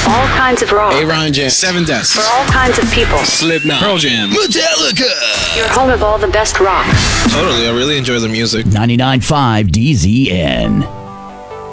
All kinds of rock. A-Ron Jam. Seven Deaths. For all kinds of people. Slipknot. Pearl Jam. Metallica. Your home of all the best rock. Totally, I really enjoy the music. 99.5 DZN.